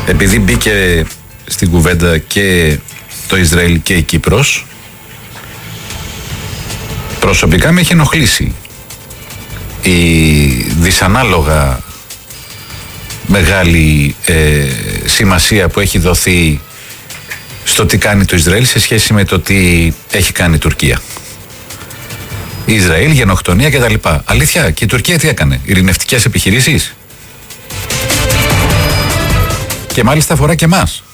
επειδή μπήκε στην κουβέντα και το Ισραήλ και η Κύπρος, προσωπικά με έχει ενοχλήσει η δυσανάλογα μεγάλη σημασία που έχει δοθεί στο τι κάνει το Ισραήλ σε σχέση με το τι έχει κάνει η Τουρκία. Ισραήλ, γενοκτονία κτλ. Αλήθεια, και η Τουρκία τι έκανε? Ειρηνευτικές επιχειρήσεις? Και μάλιστα αφορά και εμάς.